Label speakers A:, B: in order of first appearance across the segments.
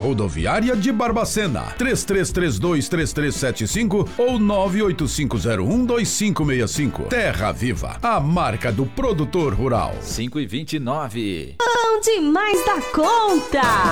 A: rodoviária de Barbacena. 3332-3375 ou 98501-2565. Terra Viva, a marca do produtor rural.
B: 5h29.
C: Bom demais da conta.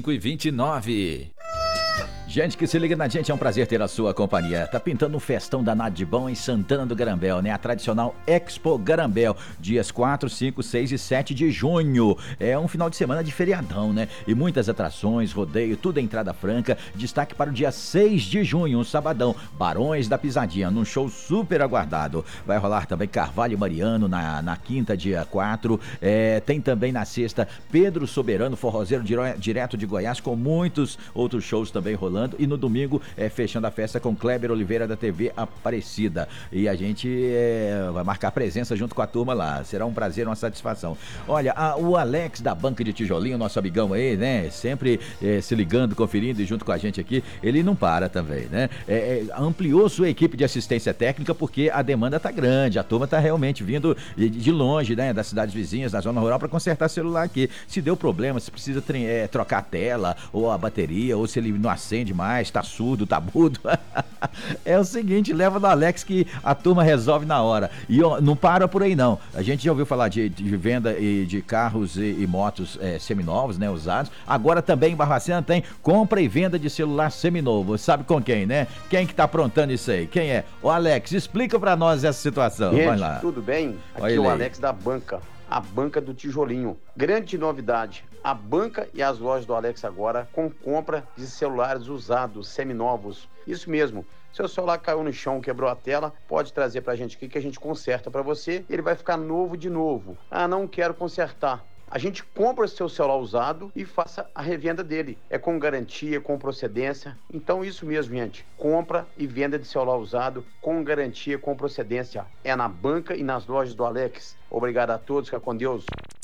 B: 5h29. Gente que se liga na gente, é um prazer ter a sua companhia. Tá pintando um festão danado de bom em Santana do Garambel, né? A tradicional Expo Garambel, dias 4, 5, 6 e 7 de junho. É um final de semana de feriadão, né? E muitas atrações, rodeio, tudo é entrada franca. Destaque para o dia 6 de junho, um sabadão, Barões da Pisadinha, num show super aguardado. Vai rolar também Carvalho Mariano na quinta, dia 4. Tem também na sexta Pedro Soberano, forrozeiro direto de Goiás, com muitos outros shows também rolando. E no domingo, fechando a festa com Kleber Oliveira da TV Aparecida. E a gente vai marcar presença junto com a turma lá. Será um prazer, uma satisfação. Olha, o Alex da Banca de Tijolinho, nosso amigão aí, né? Sempre se ligando, conferindo e junto com a gente aqui. Ele não para também, né? Ampliou sua equipe de assistência técnica porque a demanda tá grande. A turma tá realmente vindo de longe, né? Das cidades vizinhas, da zona rural, para consertar celular aqui. Se deu problema, se precisa trocar a tela ou a bateria, ou se ele não acende mais, tá surdo, tá mudo. É o seguinte, leva no Alex que a turma resolve na hora. E não para por aí não. A gente já ouviu falar de venda de carros e motos seminovos, né, usados. Agora também em Barbacena tem compra e venda de celular seminovo. Sabe com quem, né? Quem que tá aprontando isso aí? Quem é? O Alex, explica pra nós essa situação.
D: Gente,
E: Vai
D: lá. Tudo bem? Aqui é o Alex da Banca. A Banca do Tijolinho. Grande novidade, a banca e as lojas do Alex agora com compra de celulares usados, seminovos. Isso mesmo, seu celular caiu no chão, quebrou a tela, pode trazer pra gente aqui que a gente conserta pra você e ele vai ficar novo de novo. Ah, não quero consertar. A gente compra o seu celular usado e faça a revenda dele. É com garantia, com procedência. Então isso mesmo, gente. Compra e venda de celular usado com garantia, com procedência. É na banca e nas lojas do Alex. Obrigado a todos, fica com Deus.